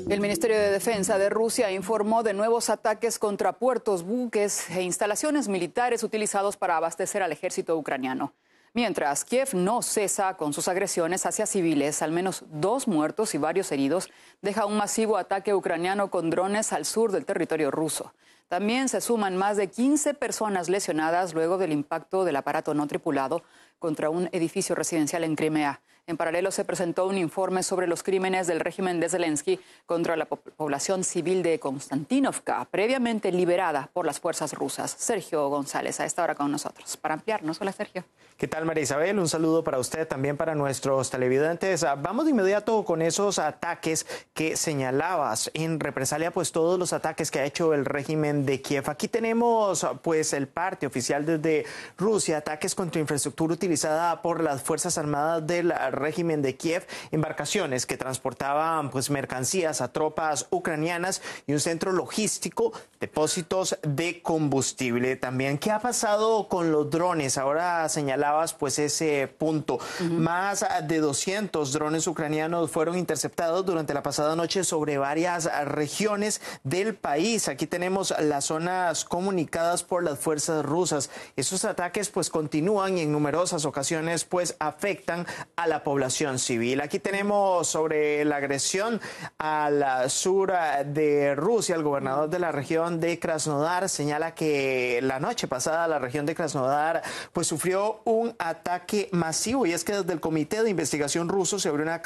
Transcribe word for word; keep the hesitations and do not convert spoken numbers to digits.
El Ministerio de Defensa de Rusia informó de nuevos ataques contra puertos, buques e instalaciones militares utilizados para abastecer al ejército ucraniano. Mientras Kiev no cesa con sus agresiones hacia civiles, al menos dos muertos y varios heridos, deja un masivo ataque ucraniano con drones al sur del territorio ruso. También se suman más de quince personas lesionadas luego del impacto del aparato no tripulado contra un edificio residencial en Crimea. En paralelo, se presentó un informe sobre los crímenes del régimen de Zelensky contra la po- población civil de Konstantinovka, previamente liberada por las fuerzas rusas. Sergio González, a esta hora con nosotros. Para ampliarnos, hola Sergio. ¿Qué tal, María Isabel? Un saludo para usted, también para nuestros televidentes. Vamos de inmediato con esos ataques que señalabas en represalia, pues todos los ataques que ha hecho el régimen de Kiev. Aquí tenemos pues el parte oficial desde Rusia, ataques contra infraestructura utilizada por las Fuerzas Armadas del régimen de Kiev, embarcaciones que transportaban pues mercancías a tropas ucranianas y un centro logístico, depósitos de combustible también. ¿Qué ha pasado con los drones? Ahora señalabas pues ese punto. Uh-huh. Más de doscientos drones ucranianos fueron interceptados durante la pasada noche sobre varias regiones del país. Aquí tenemos las zonas comunicadas por las fuerzas rusas. Esos ataques pues continúan y en numerosas ocasiones pues afectan a la población civil. Aquí tenemos sobre la agresión al sur de Rusia. El gobernador de la región de Krasnodar señala que la noche pasada la región de Krasnodar pues sufrió un ataque masivo, y es que desde el Comité de Investigación ruso se abrió una